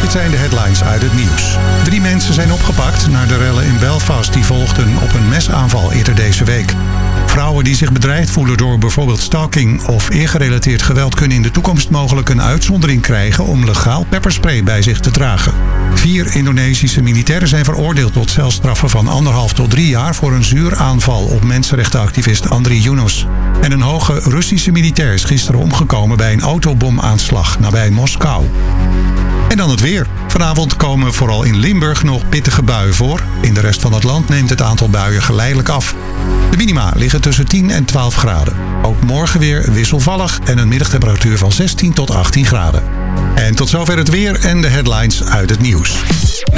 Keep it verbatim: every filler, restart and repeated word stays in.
Dit zijn de headlines uit het nieuws. Drie mensen zijn opgepakt na de rellen in Belfast die volgden op een mesaanval eerder deze week. Vrouwen die zich bedreigd voelen door bijvoorbeeld stalking of eergerelateerd geweld kunnen in de toekomst mogelijk een uitzondering krijgen om legaal pepperspray bij zich te dragen. Vier Indonesische militairen zijn veroordeeld tot celstraffen van anderhalf tot drie jaar voor een zuuraanval op mensenrechtenactivist Andriy Yunus. En een hoge Russische militair is gisteren omgekomen bij een autobomaanslag nabij Moskou. En dan het weer. Vanavond komen vooral in Limburg nog pittige buien voor. In de rest van het land neemt het aantal buien geleidelijk af. De minima liggen tussen tien en twaalf graden. Ook morgen weer wisselvallig en een middagtemperatuur van zestien tot achttien graden. En tot zover het weer en de headlines uit het nieuws.